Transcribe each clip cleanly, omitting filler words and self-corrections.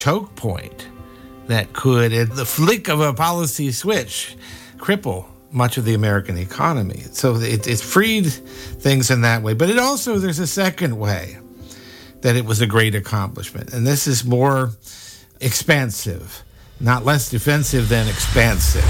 choke point that could, at the flick of a policy switch, cripple much of the American economy. So it freed things in that way. But there's a second way that it was a great accomplishment. And this is more expansive, not less defensive than expansive.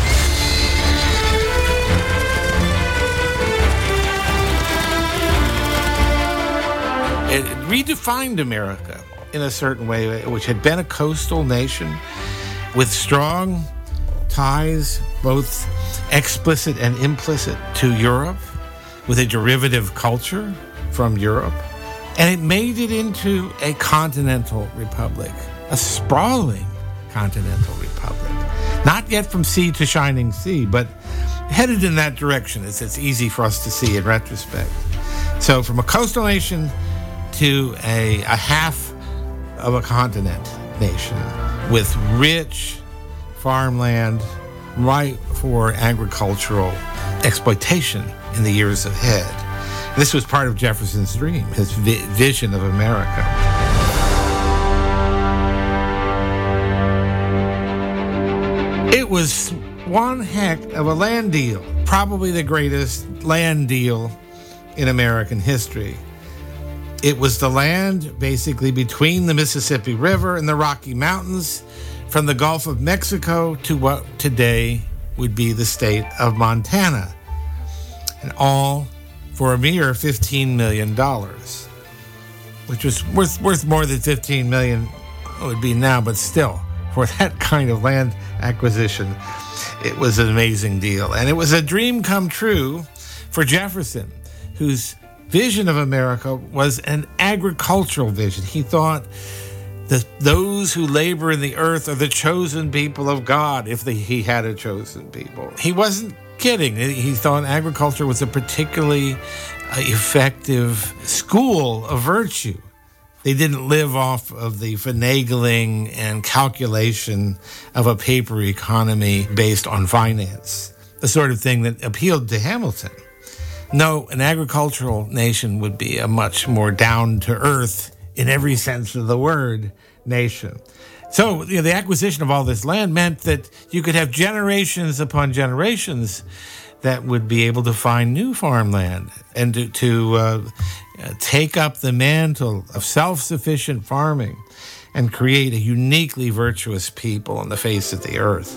It redefined America in a certain way, which had been a coastal nation with strong ties, both explicit and implicit, to Europe, with a derivative culture from Europe. And it made it into a continental republic, a sprawling continental republic. Not yet from sea to shining sea, but headed in that direction. It's easy for us to see in retrospect. So from a coastal nation to a half of a continent nation with rich farmland ripe for agricultural exploitation in the years ahead. This was part of Jefferson's dream, his vision of America. It was one heck of a land deal, probably the greatest land deal in American history. It was the land basically between the Mississippi River and the Rocky Mountains, from the Gulf of Mexico to what today would be the state of Montana, and all for a mere $15 million, which was worth more than $15 million it would be now, but still, for that kind of land acquisition, it was an amazing deal. And it was a dream come true for Jefferson, whose vision of America was an agricultural vision. He thought that those who labor in the earth are the chosen people of God, if he had a chosen people. He wasn't kidding. He thought agriculture was a particularly effective school of virtue. They didn't live off of the finagling and calculation of a paper economy based on finance, the sort of thing that appealed to Hamilton. No, an agricultural nation would be a much more down-to-earth, in every sense of the word, nation. So the acquisition of all this land meant that you could have generations upon generations that would be able to find new farmland and to take up the mantle of self-sufficient farming and create a uniquely virtuous people on the face of the earth.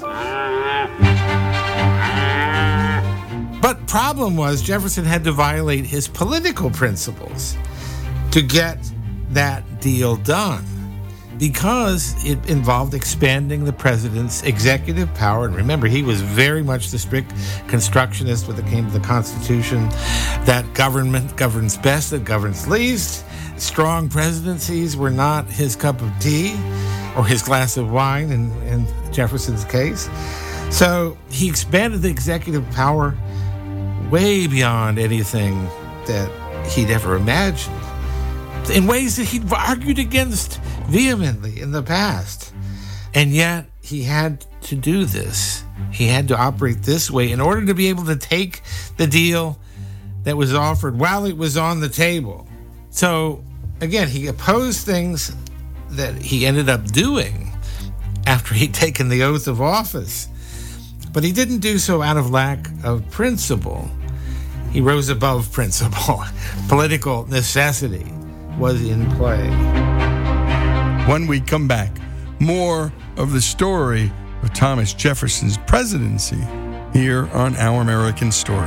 But problem was Jefferson had to violate his political principles to get that deal done, because it involved expanding the president's executive power. And remember, he was very much the strict constructionist when it came to the Constitution, that government governs best, that governs least. Strong presidencies were not his cup of tea or his glass of wine in Jefferson's case. So he expanded the executive power way beyond anything that he'd ever imagined, in ways that he'd argued against vehemently in the past. And yet he had to do this. He had to operate this way in order to be able to take the deal that was offered while it was on the table. So again, he opposed things that he ended up doing after he'd taken the oath of office. But he didn't do so out of lack of principle. He rose above principle. Political necessity was in play. When we come back, more of the story of Thomas Jefferson's presidency here on Our American Stories.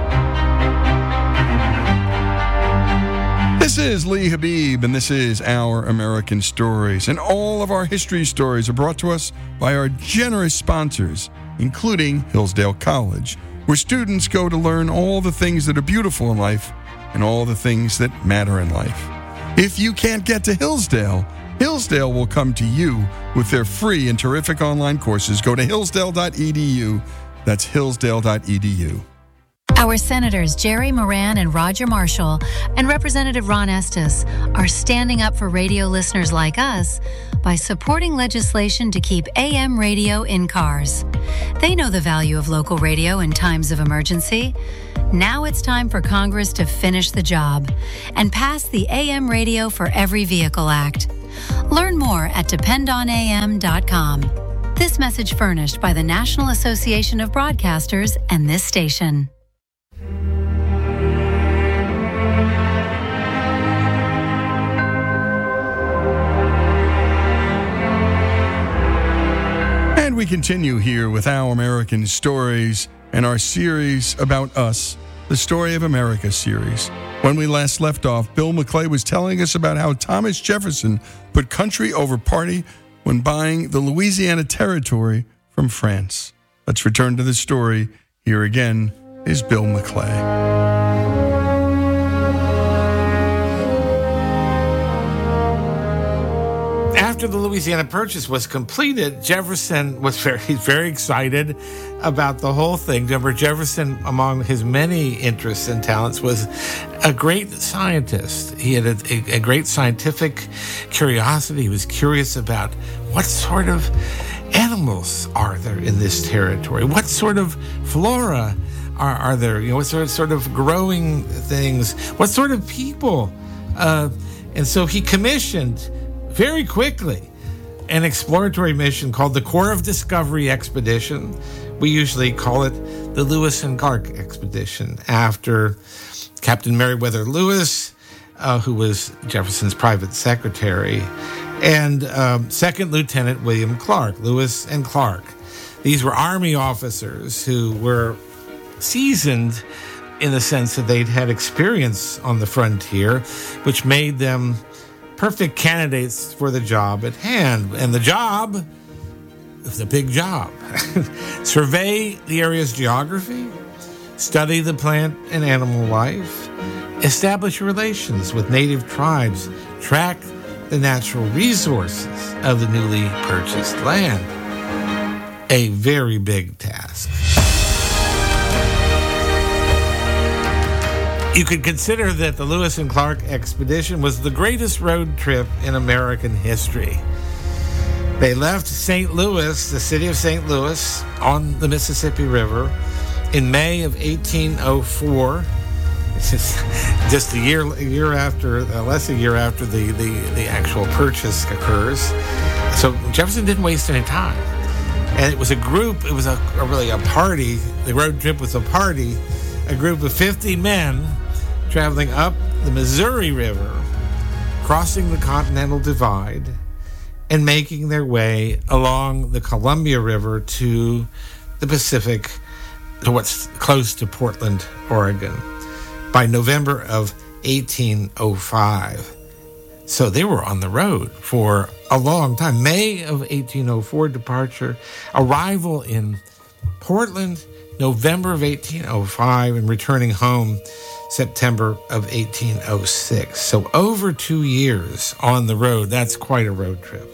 This is Lee Habib, and this is Our American Stories. And all of our history stories are brought to us by our generous sponsors, including Hillsdale College, where students go to learn all the things that are beautiful in life and all the things that matter in life. If you can't get to Hillsdale, Hillsdale will come to you with their free and terrific online courses. Go to hillsdale.edu. That's hillsdale.edu. Our Senators Jerry Moran and Roger Marshall and Representative Ron Estes are standing up for radio listeners like us by supporting legislation to keep AM radio in cars. They know the value of local radio in times of emergency. Now it's time for Congress to finish the job and pass the AM Radio for Every Vehicle Act. Learn more at dependonam.com. This message furnished by the National Association of Broadcasters and this station. And we continue here with Our American Stories and our series about us, the Story of America series. When we last left off, Bill McClay was telling us about how Thomas Jefferson put country over party when buying the Louisiana Territory from France. Let's return to the story. Here again is Bill McClay. After the Louisiana Purchase was completed, Jefferson was very excited about the whole thing. Remember, Jefferson, among his many interests and talents, was a great scientist. He had a great scientific curiosity. He was curious about what sort of animals are there in this territory? What sort of flora are there? You know, what sort of growing things? What sort of people? And so he commissioned very quickly an exploratory mission called the Corps of Discovery Expedition. We usually call it the Lewis and Clark Expedition, after Captain Meriwether Lewis, who was Jefferson's private secretary, and Second Lieutenant William Clark, Lewis and Clark. These were Army officers who were seasoned in the sense that they'd had experience on the frontier, which made them perfect candidates for the job at hand. And the job was a big job. Survey the area's geography, study the plant and animal life, establish relations with native tribes, track the natural resources of the newly purchased land. A very big task. You could consider that the Lewis and Clark expedition was the greatest road trip in American history. They left St. Louis, the city of St. Louis, on the Mississippi River in May of 1804. Just a year after, less a year after the actual purchase occurs. So Jefferson didn't waste any time. And it was a group, it was really a party. The road trip was a party. A group of 50 men traveling up the Missouri River, crossing the Continental Divide, and making their way along the Columbia River to the Pacific, to what's close to Portland, Oregon, by November of 1805. So they were on the road for a long time. May of 1804 departure, arrival in Portland, November of 1805, and returning home September of 1806. So over 2 years on the road. That's quite a road trip.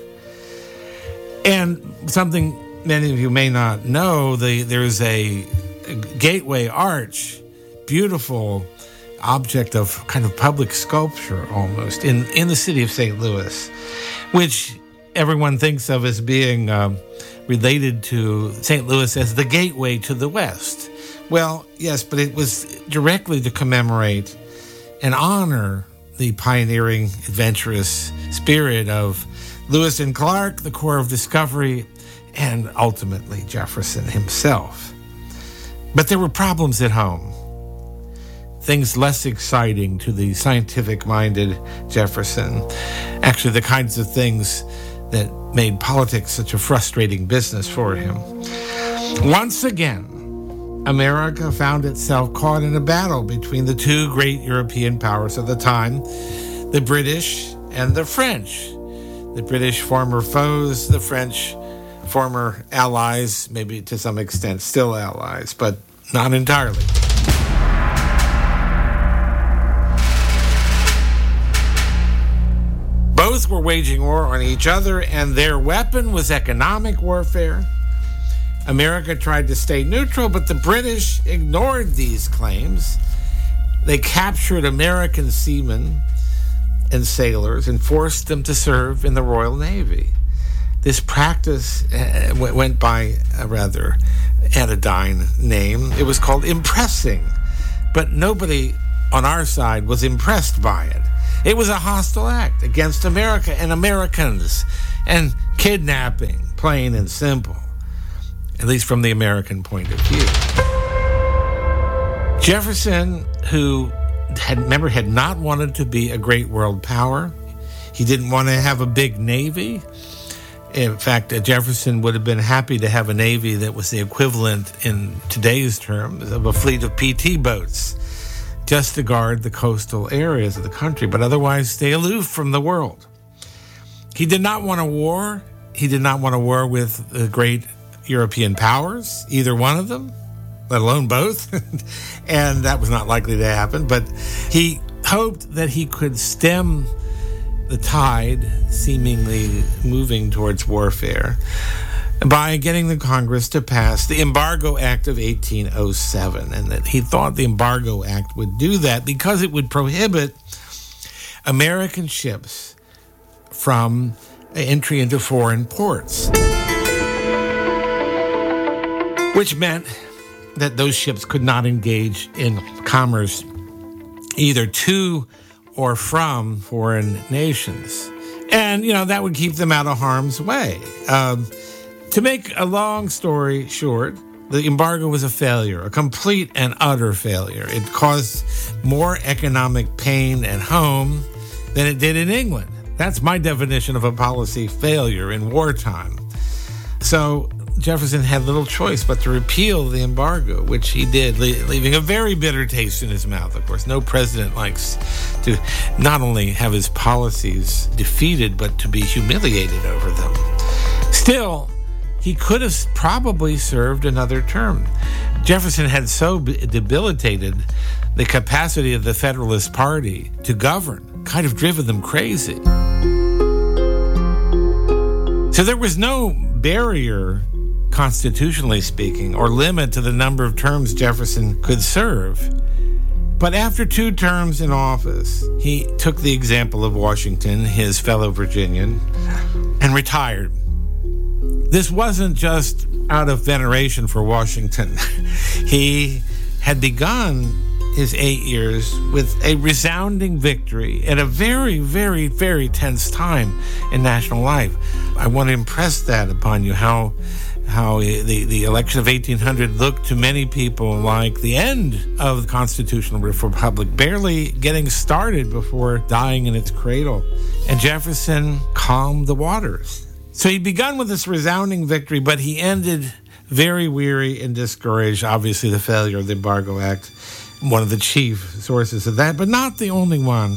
And something many of you may not know, there's a gateway arch, beautiful object of kind of public sculpture almost, in the city of St. Louis, which everyone thinks of as being related to St. Louis as the gateway to the West. Well, yes, but it was directly to commemorate and honor the pioneering, adventurous spirit of Lewis and Clark, the Corps of Discovery, and ultimately Jefferson himself. But there were problems at home, things less exciting to the scientific-minded Jefferson, actually the kinds of things that made politics such a frustrating business for him. Once again, America found itself caught in a battle between the two great European powers of the time, the British and the French. The British former foes, the French former allies, maybe to some extent still allies, but not entirely. Both were waging war on each other, and their weapon was economic warfare. America tried to stay neutral, but the British ignored these claims. They captured American seamen and sailors and forced them to serve in the Royal Navy. This practice went by a rather anodyne name. It was called impressing, but nobody on our side was impressed by it. It was a hostile act against America and Americans, and kidnapping, plain and simple, at least from the American point of view. Jefferson, who had not wanted to be a great world power, he didn't want to have a big navy. In fact, Jefferson would have been happy to have a navy that was the equivalent in today's terms of a fleet of PT boats, just to guard the coastal areas of the country, but otherwise stay aloof from the world. He did not want a war. He did not want a war with the great European powers, either one of them, let alone both. And that was not likely to happen. But he hoped that he could stem the tide seemingly moving towards warfare by getting the Congress to pass the Embargo Act of 1807. And that he thought the Embargo Act would do that because it would prohibit American ships from entry into foreign ports, which meant that those ships could not engage in commerce either to or from foreign nations. And, that would keep them out of harm's way. To make a long story short, the embargo was a failure, a complete and utter failure. It caused more economic pain at home than it did in England. That's my definition of a policy failure in wartime. So Jefferson had little choice but to repeal the embargo, which he did, leaving a very bitter taste in his mouth. Of course, no president likes to not only have his policies defeated, but to be humiliated over them. Still, he could have probably served another term. Jefferson had so debilitated the capacity of the Federalist Party to govern, kind of driven them crazy. So there was no barrier, constitutionally speaking, or limit to the number of terms Jefferson could serve. But after 2 terms in office, he took the example of Washington, his fellow Virginian, and retired. This wasn't just out of veneration for Washington. He had begun his 8 years with a resounding victory at a very, very, very tense time in national life. I want to impress that upon you, how the election of 1800 looked to many people like the end of the constitutional republic, barely getting started before dying in its cradle. And Jefferson calmed the waters. So he'd begun with this resounding victory, but he ended very weary and discouraged. Obviously, the failure of the Embargo Act, one of the chief sources of that, but not the only one.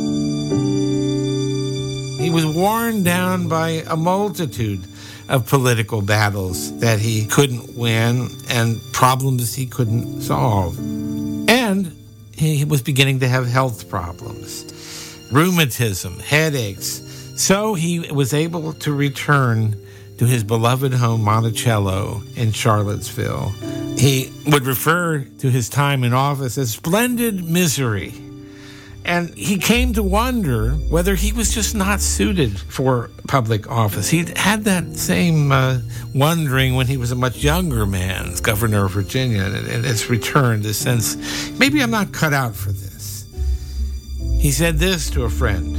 He was worn down by a multitude of political battles that he couldn't win and problems he couldn't solve. And he was beginning to have health problems, rheumatism, headaches. So he was able to return to his beloved home, Monticello, in Charlottesville. He would refer to his time in office as splendid misery. And he came to wonder whether he was just not suited for public office. He'd had that same wondering when he was a much younger man, as governor of Virginia, and it's returned, this sense, maybe I'm not cut out for this. He said this to a friend: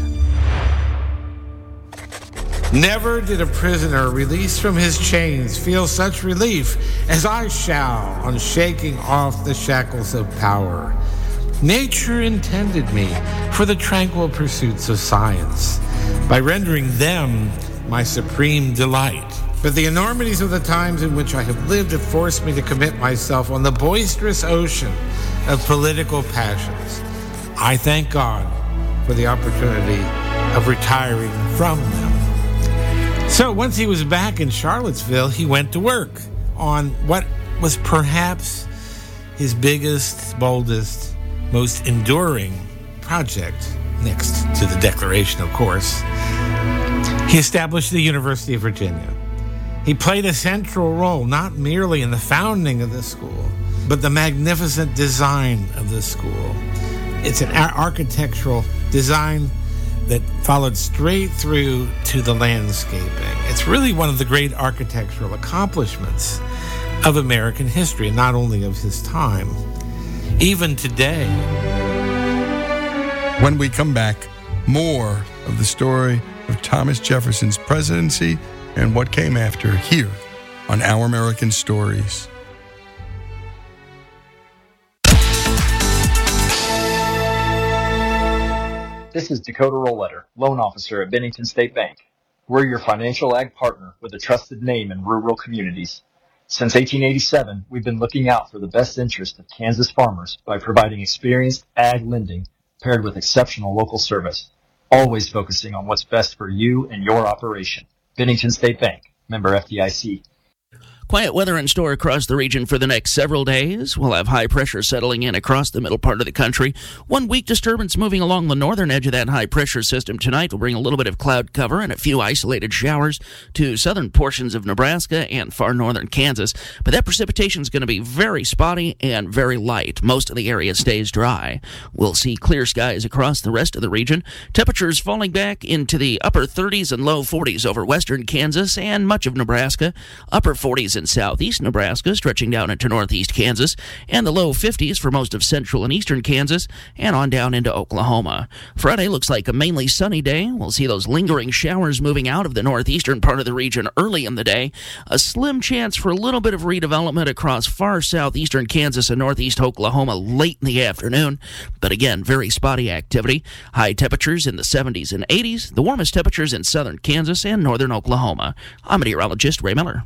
"Never did a prisoner released from his chains feel such relief as I shall on shaking off the shackles of power. Nature intended me for the tranquil pursuits of science, by rendering them my supreme delight. But the enormities of the times in which I have lived have forced me to commit myself on the boisterous ocean of political passions. I thank God for the opportunity of retiring from them." So once he was back in Charlottesville, he went to work on what was perhaps his biggest, boldest, most enduring project, next to the Declaration, of course. He established the University of Virginia. He played a central role, not merely in the founding of the school, but the magnificent design of the school. It's an architectural design that followed straight through to the landscaping. It's really one of the great architectural accomplishments of American history, not only of his time. Even today. When we come back, more of the story of Thomas Jefferson's presidency and what came after here on Our American Stories. This is Dakota Rollletter, loan officer at Bennington State Bank. We're your financial ag partner with a trusted name in rural communities. Since 1887, we've been looking out for the best interest of Kansas farmers by providing experienced ag lending paired with exceptional local service, always focusing on what's best for you and your operation. Bennington State Bank, member FDIC. Quiet weather in store across the region for the next several days. We'll have high pressure settling in across the middle part of the country. One weak disturbance moving along the northern edge of that high pressure system tonight will bring a little bit of cloud cover and a few isolated showers to southern portions of Nebraska and far northern Kansas. But that precipitation is going to be very spotty and very light. Most of the area stays dry. We'll see clear skies across the rest of the region. Temperatures falling back into the upper 30s and low 40s over western Kansas and much of Nebraska. Upper 40s in southeast Nebraska, stretching down into northeast Kansas, and the low 50s for most of central and eastern Kansas, and on down into Oklahoma. Friday looks like a mainly sunny day. We'll see those lingering showers moving out of the northeastern part of the region early in the day. A slim chance for a little bit of redevelopment across far southeastern Kansas and northeast Oklahoma late in the afternoon. But again, very spotty activity. High temperatures in the 70s and 80s, the warmest temperatures in southern Kansas and northern Oklahoma. I'm meteorologist Ray Miller.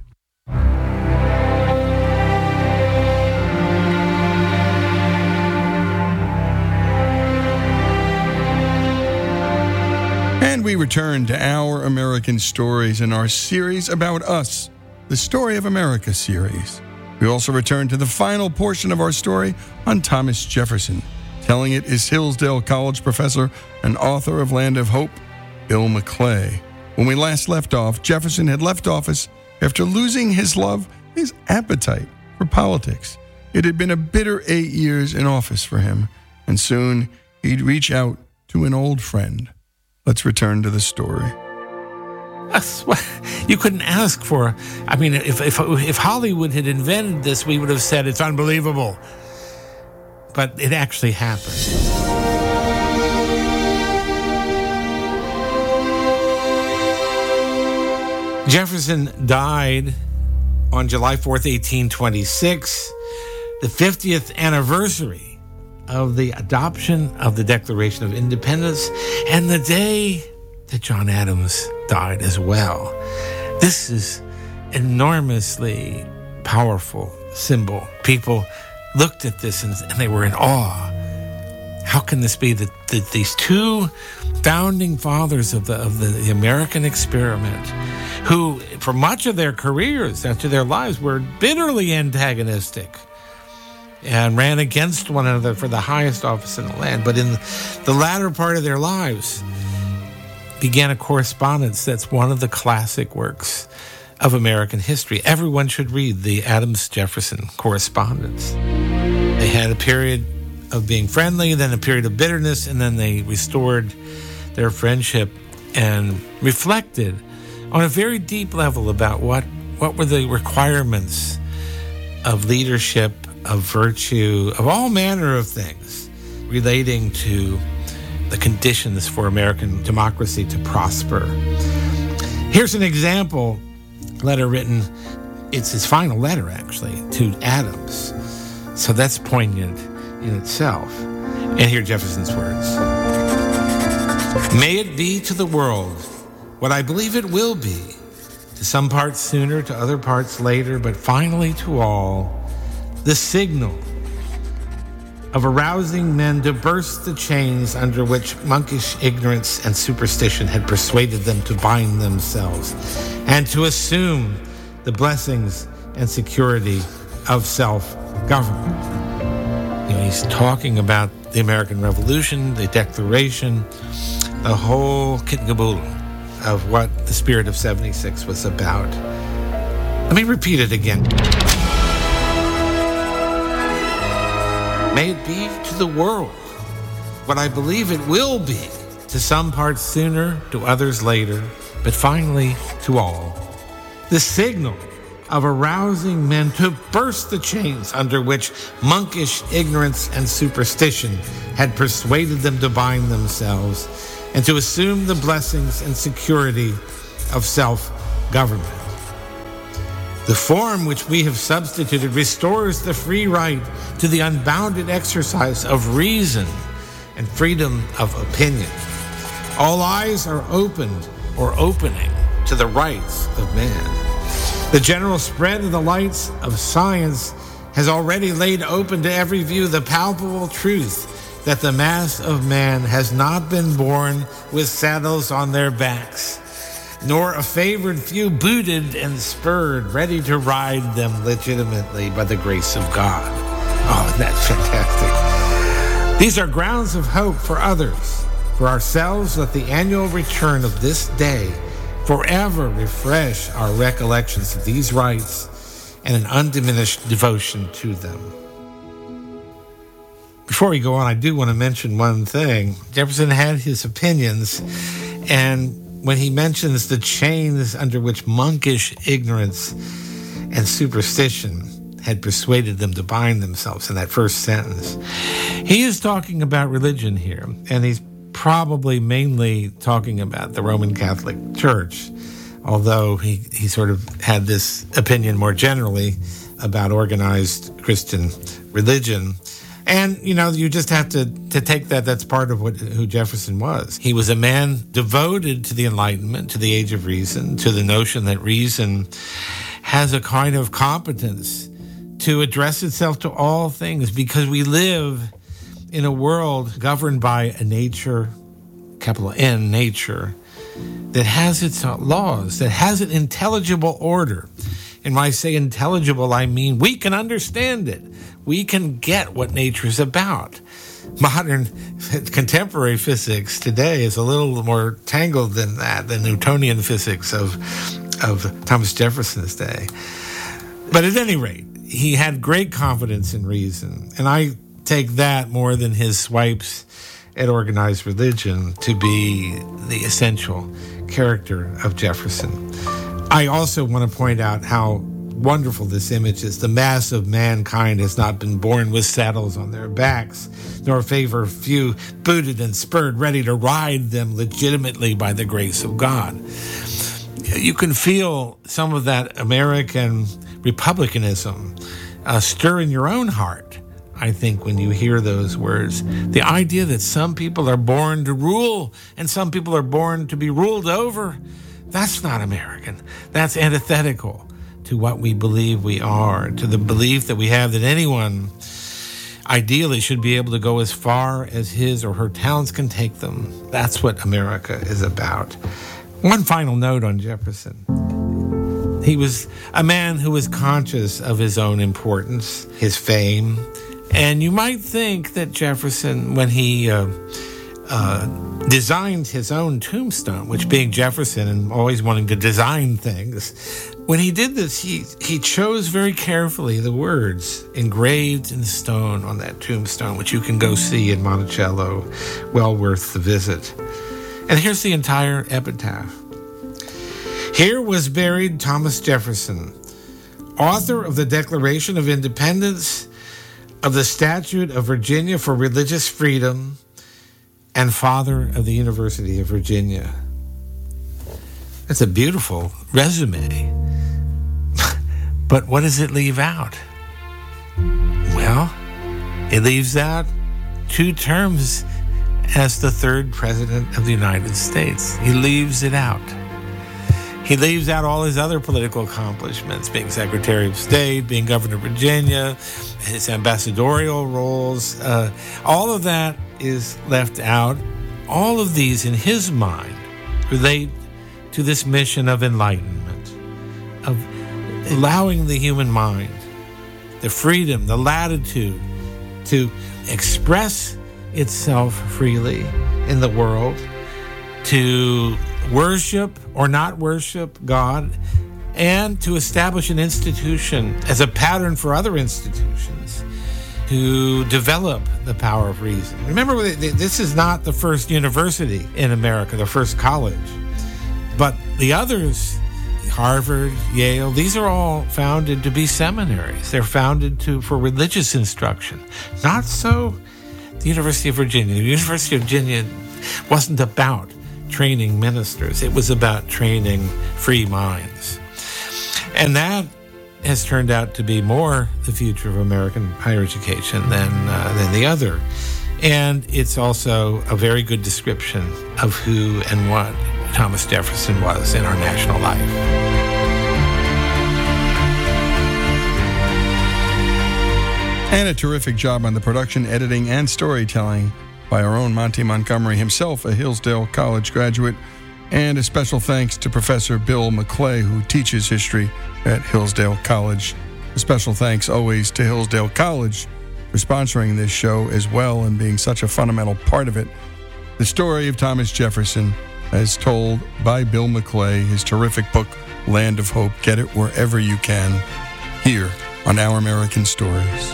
And we return to Our American Stories in our series about us, the Story of America series. We also return to the final portion of our story on Thomas Jefferson. Telling it is Hillsdale College professor and author of Land of Hope, Bill McClay. When we last left off, Jefferson had left office after losing his appetite for politics. It had been a bitter 8 years in office for him, and soon he'd reach out to an old friend. Let's return to the story. That's what you couldn't ask for. I mean, if Hollywood had invented this, we would have said it's unbelievable. But it actually happened. Jefferson died on July 4th, 1826, the 50th anniversary of the adoption of the Declaration of Independence, and the day that John Adams died as well. This is enormously powerful symbol. People looked at this and they were in awe. How can this be that these two founding fathers of the American experiment, who for much of their careers, after their lives, were bitterly antagonistic and ran against one another for the highest office in the land, but in the latter part of their lives began a correspondence that's one of the classic works of American history. Everyone should read the Adams-Jefferson correspondence. They had a period of being friendly, then a period of bitterness, and then they restored their friendship and reflected on a very deep level about what were the requirements of leadership, of virtue, of all manner of things relating to the conditions for American democracy to prosper. Here's an example letter written. It's his final letter, actually, to Adams. So that's poignant in itself. And here are Jefferson's words. May it be to the world what I believe it will be, to some parts sooner, to other parts later, but finally to all, the signal of arousing men to burst the chains under which monkish ignorance and superstition had persuaded them to bind themselves, and to assume the blessings and security of self-government. You know, he's talking about the American Revolution, the Declaration, the whole kit and caboodle of what the spirit of 76 was about. Let me repeat it again. May it be to the world what I believe it will be, to some parts sooner, to others later, but finally to all, the signal of arousing men to burst the chains under which monkish ignorance and superstition had persuaded them to bind themselves, and to assume the blessings and security of self-government. The form which we have substituted restores the free right to the unbounded exercise of reason and freedom of opinion. All eyes are opened or opening to the rights of man. The general spread of the lights of science has already laid open to every view the palpable truth that the mass of man has not been born with saddles on their backs, nor a favored few booted and spurred, ready to ride them legitimately by the grace of God. Oh, isn't that fantastic? These are grounds of hope for others. For ourselves, let the annual return of this day forever refresh our recollections of these rights and an undiminished devotion to them. Before we go on, I do want to mention one thing. Jefferson had his opinions, and when he mentions the chains under which monkish ignorance and superstition had persuaded them to bind themselves in that first sentence, he is talking about religion here, and he's probably mainly talking about the Roman Catholic Church, although he sort of had this opinion more generally about organized Christian religion. And, you just have to take that's part of who Jefferson was. He was a man devoted to the Enlightenment, to the age of reason, to the notion that reason has a kind of competence to address itself to all things, because we live in a world governed by a nature, capital N, nature, that has its laws, that has an intelligible order. And when I say intelligible, I mean we can understand it. We can get what nature is about. Modern contemporary physics today is a little more tangled than that, the Newtonian physics of Thomas Jefferson's day. But at any rate, he had great confidence in reason. And I take that more than his swipes at organized religion to be the essential character of Jefferson. I also want to point out how wonderful this image is. The mass of mankind has not been born with saddles on their backs, nor favor few booted and spurred, ready to ride them legitimately by the grace of God. You can feel some of that American republicanism stir in your own heart, I think, when you hear those words. The idea that some people are born to rule and some people are born to be ruled over, that's not American. That's antithetical to what we believe we are, to the belief that we have that anyone ideally should be able to go as far as his or her talents can take them. That's what America is about. One final note on Jefferson. He was a man who was conscious of his own importance, his fame, and you might think that Jefferson, when he designed his own tombstone, which being Jefferson and always wanting to design things, when he did this, he chose very carefully the words engraved in stone on that tombstone, which you can go see in Monticello, well worth the visit. And here's the entire epitaph. Here was buried Thomas Jefferson, author of the Declaration of Independence, of the Statute of Virginia for Religious Freedom, and father of the University of Virginia. That's a beautiful resume. But what does it leave out? Well, it leaves out 2 terms as the 3rd president of the United States. He leaves it out. He leaves out all his other political accomplishments, being Secretary of State, being Governor of Virginia, his ambassadorial roles. All of that is left out. All of these, in his mind, relate to this mission of enlightenment, of allowing the human mind the freedom, the latitude to express itself freely in the world, to worship or not worship God, and to establish an institution as a pattern for other institutions to develop the power of reason. Remember, this is not the first university in America, the first college, but the others, Harvard, Yale, these are all founded to be seminaries. They're founded for religious instruction. Not so the University of Virginia. The University of Virginia It wasn't about training ministers. It was about training free minds. And that has turned out to be more the future of American higher education than the other. And it's also a very good description of who and what Thomas Jefferson was in our national life. And a terrific job on the production, editing, and storytelling by our own Monty Montgomery, himself a Hillsdale College graduate. And a special thanks to Professor Bill McClay, who teaches history at Hillsdale College. A special thanks always to Hillsdale College for sponsoring this show as well and being such a fundamental part of it. The story of Thomas Jefferson, as told by Bill McClay, his terrific book, Land of Hope. Get it wherever you can, here on Our American Stories.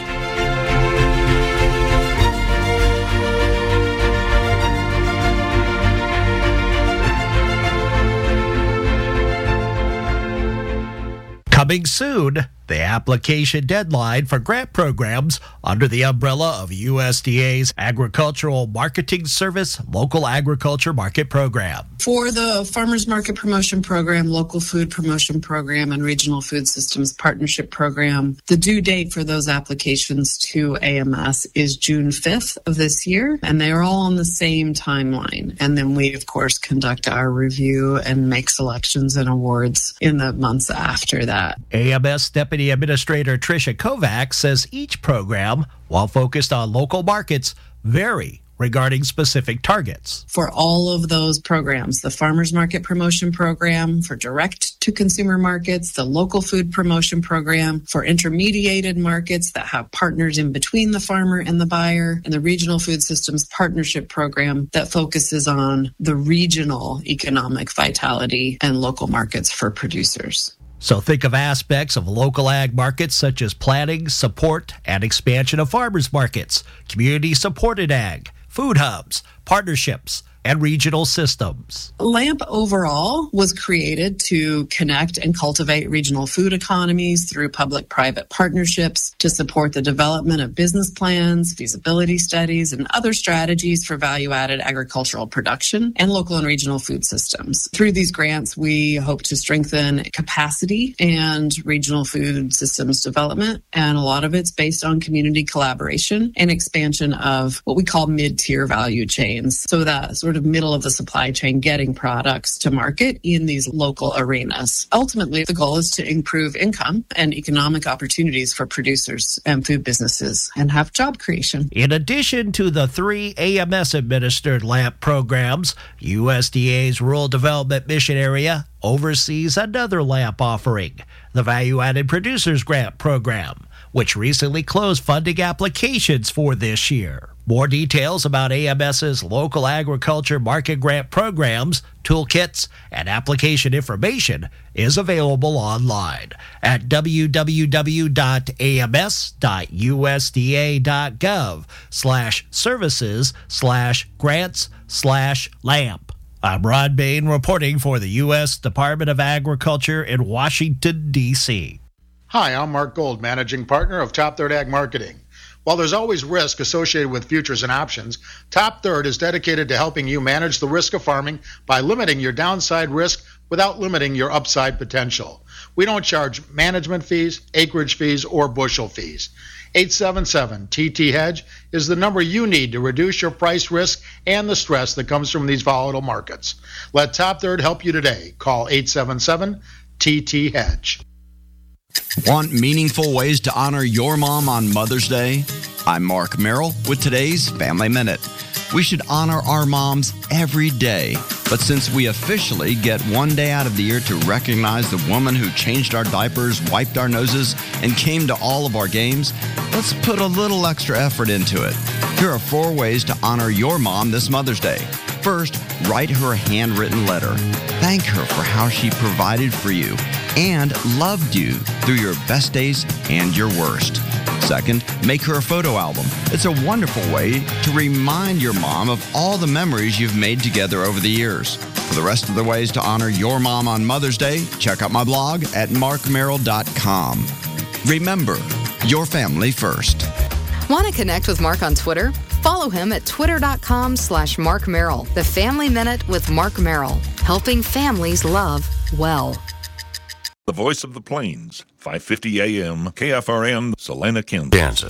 Coming soon, the application deadline for grant programs under the umbrella of USDA's Agricultural Marketing Service Local Agriculture Market Program. For the Farmers Market Promotion Program, Local Food Promotion Program, and Regional Food Systems Partnership Program, the due date for those applications to AMS is June 5th of this year, and they are all on the same timeline. And then we, of course, conduct our review and make selections and awards in the months after that. AMS Deputy Administrator Tricia Kovacs says each program, while focused on local markets, vary regarding specific targets. For all of those programs, the Farmers Market Promotion Program for direct-to-consumer markets, the Local Food Promotion Program for intermediated markets that have partners in between the farmer and the buyer, and the Regional Food Systems Partnership Program that focuses on the regional economic vitality and local markets for producers. So think of aspects of local ag markets such as planning, support, and expansion of farmers markets, community-supported ag, food hubs, partnerships, and regional systems. LAMP overall was created to connect and cultivate regional food economies through public-private partnerships to support the development of business plans, feasibility studies, and other strategies for value-added agricultural production and local and regional food systems. Through these grants, we hope to strengthen capacity and regional food systems development, and a lot of it's based on community collaboration and expansion of what we call mid-tier value chains, so that sort of middle of the supply chain getting products to market in these local arenas. Ultimately, the goal is to improve income and economic opportunities for producers and food businesses and have job creation. In addition to the 3 AMS-administered LAMP programs, USDA's Rural Development Mission Area oversees another LAMP offering, the Value-Added Producers Grant Program, which recently closed funding applications for this year. More details about AMS's local agriculture market grant programs, toolkits, and application information is available online at www.ams.usda.gov/services/grants/LAMP. I'm Ron Bain reporting for the U.S. Department of Agriculture in Washington, D.C. Hi, I'm Mark Gold, Managing Partner of Top Third Ag Marketing. While there's always risk associated with futures and options, Top Third is dedicated to helping you manage the risk of farming by limiting your downside risk without limiting your upside potential. We don't charge management fees, acreage fees, or bushel fees. 877-TT-HEDGE is the number you need to reduce your price risk and the stress that comes from these volatile markets. Let Top Third help you today. Call 877-TT-HEDGE. Want meaningful ways to honor your mom on Mother's Day? I'm Mark Merrill with today's Family Minute. We should honor our moms every day, but since we officially get one day out of the year to recognize the woman who changed our diapers, wiped our noses, and came to all of our games, let's put a little extra effort into it. Here are 4 ways to honor your mom this Mother's Day. First, write her a handwritten letter. Thank her for how she provided for you and loved you through your best days and your worst. Second, make her a photo album. It's a wonderful way to remind your mom of all the memories you've made together over the years. For the rest of the ways to honor your mom on Mother's Day, check out my blog at markmerrill.com. Remember, your family first. Want to connect with Mark on Twitter? Follow him at twitter.com/Mark Merrill. The Family Minute with Mark Merrill, helping families love well. The Voice of the Plains, 550 AM, KFRN, Salina, Kansas.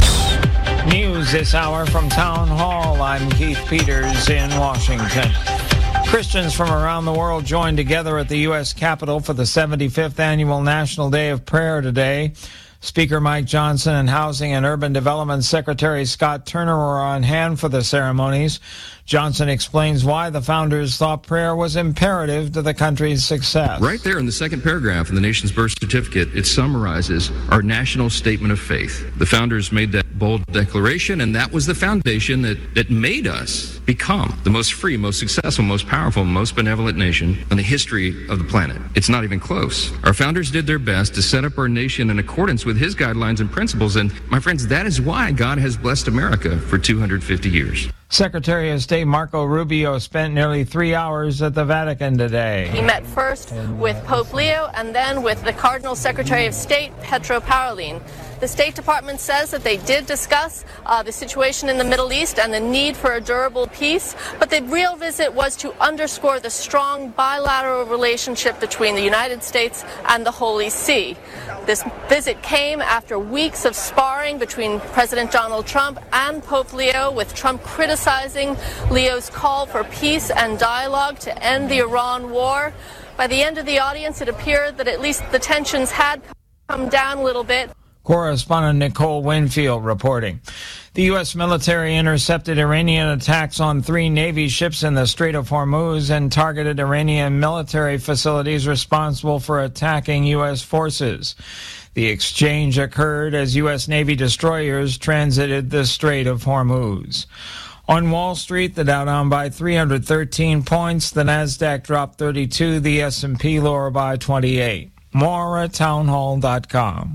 News this hour from Town Hall. I'm Keith Peters in Washington. Christians from around the world joined together at the U.S. Capitol for the 75th Annual National Day of Prayer today. Speaker Mike Johnson and Housing and Urban Development Secretary Scott Turner were on hand for the ceremonies. Johnson explains why the founders thought prayer was imperative to the country's success. Right there in the second paragraph in the nation's birth certificate, it summarizes our national statement of faith. The founders made that bold declaration, and that was the foundation that made us become the most free, most successful, most powerful, most benevolent nation in the history of the planet. It's not even close. Our founders did their best to set up our nation in accordance with his guidelines and principles, and my friends, that is why God has blessed America for 250 years. Secretary of State Marco Rubio spent nearly 3 hours at the Vatican today. He met first with Pope Leo and then with the Cardinal Secretary of State, Petro Parolin. The State Department says that they did discuss the situation in the Middle East and the need for a durable peace, but the real visit was to underscore the strong bilateral relationship between the United States and the Holy See. This visit came after weeks of sparring between President Donald Trump and Pope Leo, with Trump criticizing Leo's call for peace and dialogue to end the Iran war. By the end of the audience, it appeared that at least the tensions had come down a little bit. Correspondent Nicole Winfield reporting. The U.S. military intercepted Iranian attacks on 3 Navy ships in the Strait of Hormuz and targeted Iranian military facilities responsible for attacking U.S. forces. The exchange occurred as U.S. Navy destroyers transited the Strait of Hormuz. On Wall Street, the Dow down by 313 points, the Nasdaq dropped 32, the S&P lower by 28. More at townhall.com.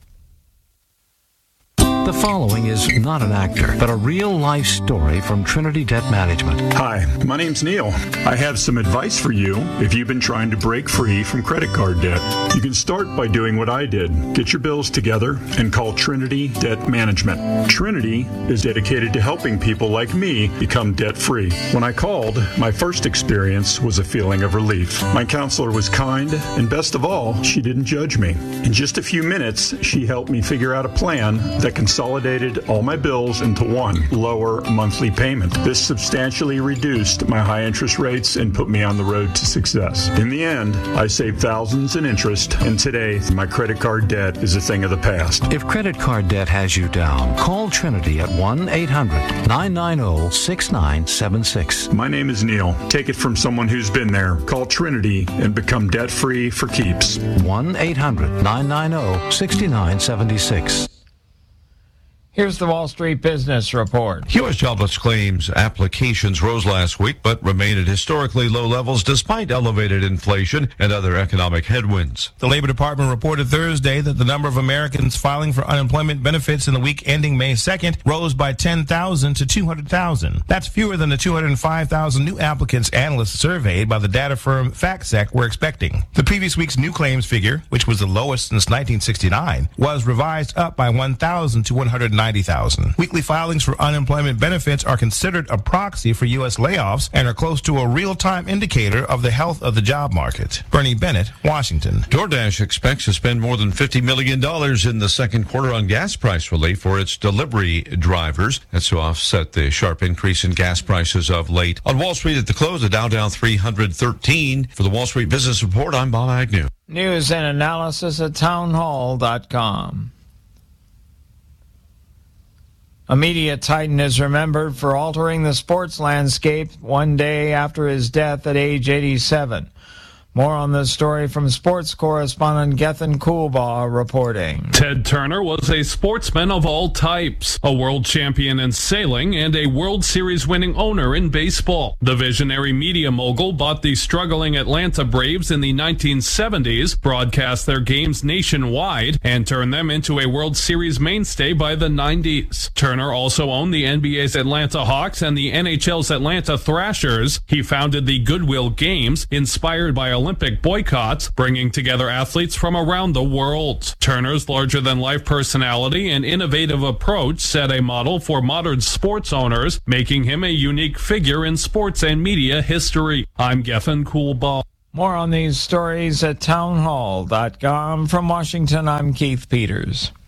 The following is not an actor, but a real-life story from Trinity Debt Management. Hi, my name's Neil. I have some advice for you if you've been trying to break free from credit card debt. You can start by doing what I did. Get your bills together and call Trinity Debt Management. Trinity is dedicated to helping people like me become debt-free. When I called, my first experience was a feeling of relief. My counselor was kind, and best of all, she didn't judge me. In just a few minutes, she helped me figure out a plan that consolidated all my bills into one lower monthly payment. This substantially reduced my high interest rates and put me on the road to success. In the end, I saved thousands in interest, and today my credit card debt is a thing of the past. If credit card debt has you down, call Trinity at 1-800-990-6976. My name is Neil. Take it from someone who's been there. Call Trinity and become debt-free for keeps. 1-800-990-6976. Here's the Wall Street Business Report. U.S. jobless claims applications rose last week, but remain at historically low levels despite elevated inflation and other economic headwinds. The Labor Department reported Thursday that the number of Americans filing for unemployment benefits in the week ending May 2nd rose by 10,000 to 200,000. That's fewer than the 205,000 new applicants analysts surveyed by the data firm FactSet were expecting. The previous week's new claims figure, which was the lowest since 1969, was revised up by 1,000 to 190,000. Weekly filings for unemployment benefits are considered a proxy for U.S. layoffs and are close to a real-time indicator of the health of the job market. Bernie Bennett, Washington. DoorDash expects to spend more than $50 million in the second quarter on gas price relief for its delivery drivers. That's to offset the sharp increase in gas prices of late. On Wall Street at the close, the Dow down 313. For the Wall Street Business Report, I'm Bob Agnew. News and analysis at townhall.com. A media titan is remembered for altering the sports landscape one day after his death at age 87. More on this story from sports correspondent Gethin Coolbaugh reporting. Ted Turner was a sportsman of all types, a world champion in sailing and a World Series winning owner in baseball. The visionary media mogul bought the struggling Atlanta Braves in the 1970s, broadcast their games nationwide, and turned them into a World Series mainstay by the 90s. Turner also owned the NBA's Atlanta Hawks and the NHL's Atlanta Thrashers. He founded the Goodwill Games, inspired by a Olympic boycotts, bringing together athletes from around the world. Turner's larger-than-life personality and innovative approach set a model for modern sports owners, making him a unique figure in sports and media history. I'm Geffen Coolbaugh. More on these stories at townhall.com. From Washington, I'm Keith Peters.